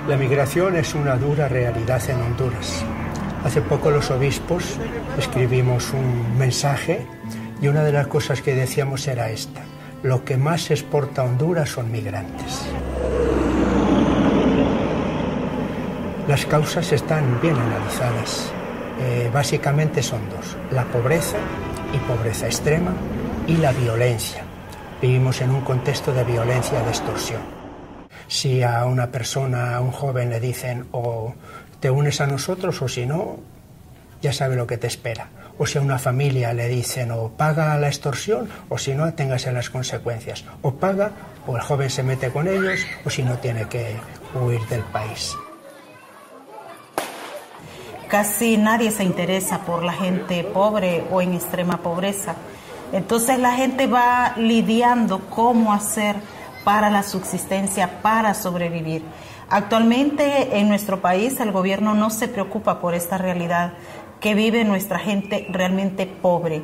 La migración es una dura realidad en Honduras. Hace poco los obispos escribimos un mensaje y una de las cosas que decíamos era esta: lo que más se exporta a Honduras son migrantes. Las causas están bien analizadas. Básicamente son dos: la pobreza y pobreza extrema, y la violencia. Vivimos en un contexto de violencia, de extorsión. Si a una persona, a un joven le dicen o te unes a nosotros o si no, ya sabe lo que te espera. O si a una familia le dicen o paga la extorsión o si no, téngase las consecuencias. O paga o el joven se mete con ellos o si no, tiene que huir del país. Casi nadie se interesa por la gente pobre o en extrema pobreza. Entonces la gente va lidiando cómo hacer para la subsistencia, para sobrevivir. Actualmente en nuestro país el gobierno no se preocupa por esta realidad que vive nuestra gente realmente pobre.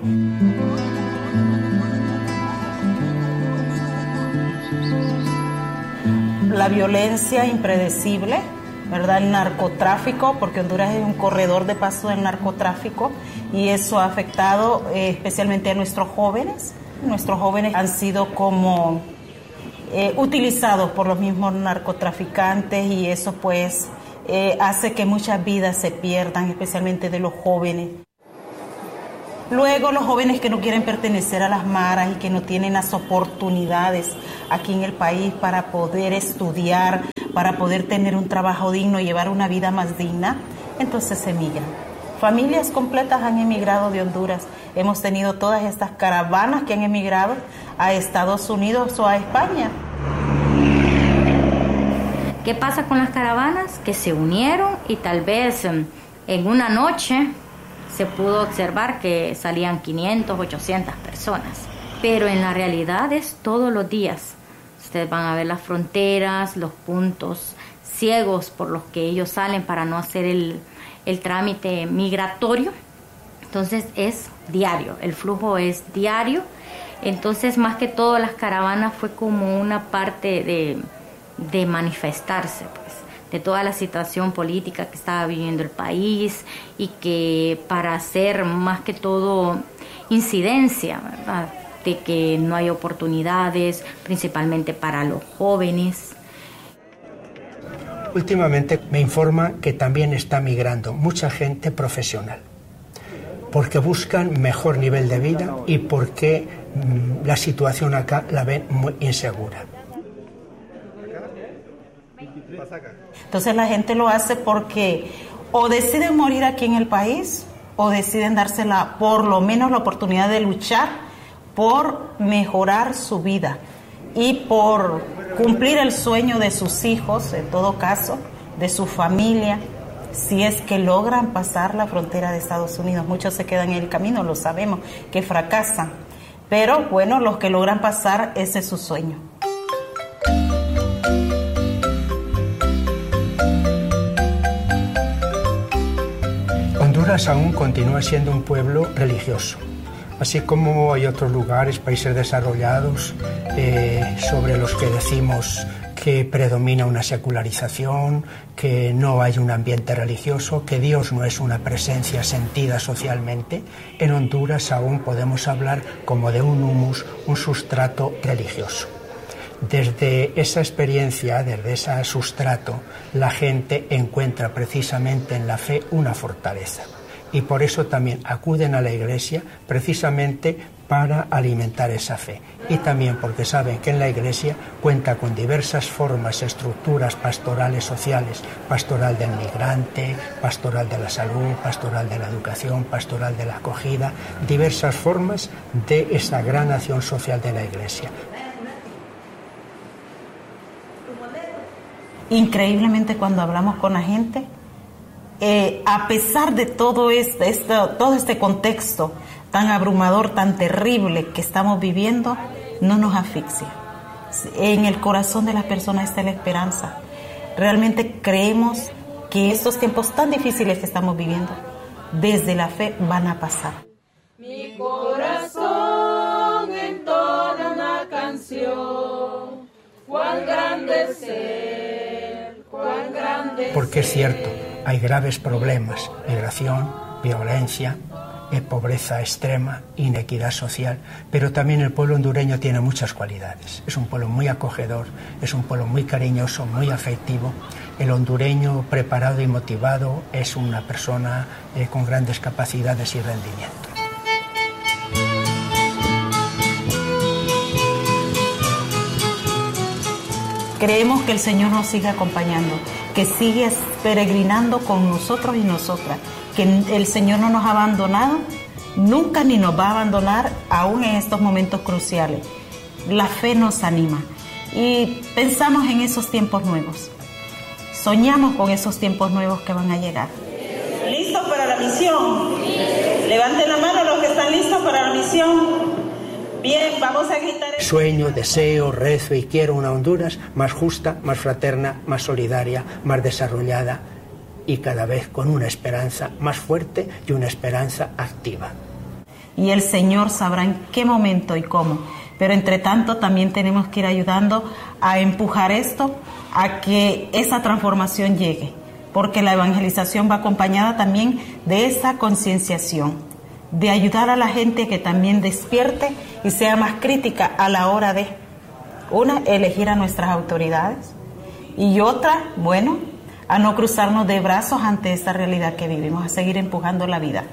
La violencia impredecible, ¿verdad? El narcotráfico, porque Honduras es un corredor de paso del narcotráfico y eso ha afectado especialmente a nuestros jóvenes. Nuestros jóvenes han sido como utilizados por los mismos narcotraficantes y eso pues hace que muchas vidas se pierdan, especialmente de los jóvenes. Luego los jóvenes que no quieren pertenecer a las maras y que no tienen las oportunidades aquí en el país para poder estudiar, para poder tener un trabajo digno y llevar una vida más digna, entonces emigran. Familias completas han emigrado de Honduras. Hemos tenido todas estas caravanas que han emigrado a Estados Unidos o a España. ¿Qué pasa con las caravanas? Que se unieron y tal vez en una noche se pudo observar que salían 500, 800 personas. Pero en la realidad es todos los días. Ustedes van a ver las fronteras, los puntos ciegos por los que ellos salen para no hacer el trámite migratorio. Entonces es diario, el flujo es diario. Entonces más que todo las caravanas fue como una parte de manifestarse, pues, de toda la situación política que estaba viviendo el país y que para hacer más que todo incidencia, ¿verdad?, de que no hay oportunidades, principalmente para los jóvenes. Últimamente me informan que también está migrando mucha gente profesional, porque buscan mejor nivel de vida y porque la situación acá la ven muy insegura. Entonces la gente lo hace porque o deciden morir aquí en el país o deciden dársela por lo menos la oportunidad de luchar por mejorar su vida y por cumplir el sueño de sus hijos, en todo caso, de su familia, si es que logran pasar la frontera de Estados Unidos. Muchos se quedan en el camino, lo sabemos, que fracasan. Pero bueno, los que logran pasar, ese es su sueño. Honduras aún continúa siendo un pueblo religioso. Así como hay otros lugares, países desarrollados, sobre los que decimos que predomina una secularización, que no hay un ambiente religioso, que Dios no es una presencia sentida socialmente, en Honduras aún podemos hablar como de un humus, un sustrato religioso. Desde esa experiencia, desde ese sustrato, la gente encuentra precisamente en la fe una fortaleza. Y por eso también acuden a la Iglesia precisamente para alimentar esa fe. Y también porque saben que en la Iglesia cuenta con diversas formas, estructuras pastorales sociales, pastoral del migrante, pastoral de la salud, pastoral de la educación, pastoral de la acogida, diversas formas de esa gran acción social de la Iglesia. Increíblemente cuando hablamos con la gente, a pesar de todo este contexto tan abrumador, tan terrible que estamos viviendo, no nos asfixia. En el corazón de las personas está la esperanza. Realmente creemos que estos tiempos tan difíciles que estamos viviendo, desde la fe van a pasar. Mi corazón entona una canción, cuán grande es Él, cuán grande porque es cierto, hay graves problemas, migración, violencia, pobreza extrema, inequidad social, pero también el pueblo hondureño tiene muchas cualidades. Es un pueblo muy acogedor, es un pueblo muy cariñoso, muy afectivo. El hondureño preparado y motivado es una persona con grandes capacidades y rendimiento. Creemos que el Señor nos sigue acompañando, que sigue peregrinando con nosotros y nosotras, que el Señor no nos ha abandonado, nunca ni nos va a abandonar, aún en estos momentos cruciales. La fe nos anima y pensamos en esos tiempos nuevos. Soñamos con esos tiempos nuevos que van a llegar. ¿Listos para la misión? Levanten la mano los que están listos para la misión. Bien, vamos a gritar. Sueño, deseo, rezo y quiero una Honduras más justa, más fraterna, más solidaria, más desarrollada y cada vez con una esperanza más fuerte y una esperanza activa. Y el Señor sabrá en qué momento y cómo, pero entre tanto también tenemos que ir ayudando a empujar esto, a que esa transformación llegue, porque la evangelización va acompañada también de esa concienciación, de ayudar a la gente que también despierte y sea más crítica a la hora de, una, elegir a nuestras autoridades y otra, bueno, a no cruzarnos de brazos ante esta realidad que vivimos, a seguir empujando la vida.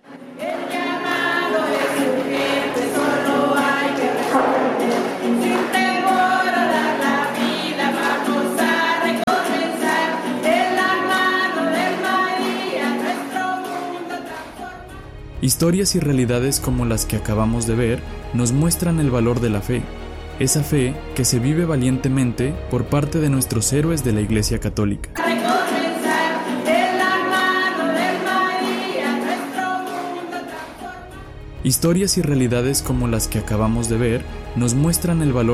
Historias y realidades como las que acabamos de ver nos muestran el valor de la fe, esa fe que se vive valientemente por parte de nuestros héroes de la Iglesia Católica. Historias y realidades como las que acabamos de ver nos muestran el valor